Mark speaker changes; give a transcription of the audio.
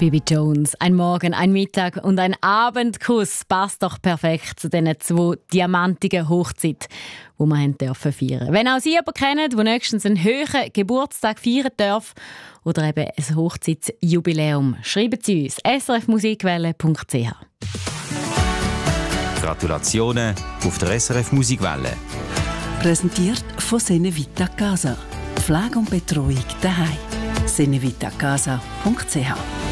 Speaker 1: Bibi Jones, ein Morgen, ein Mittag und ein Abendkuss passt doch perfekt zu diesen 2 diamantigen Hochzeiten, die wir dürfen feiern. Wenn auch Sie jemanden kennen, der nächstens einen höheren Geburtstag feiern darf oder eben ein Hochzeitsjubiläum, schreiben Sie uns srfmusikwelle.ch.
Speaker 2: Gratulationen auf der SRF Musikwelle.
Speaker 3: Präsentiert von Senevita Casa. Pflege und Betreuung daheim. senevitacasa.ch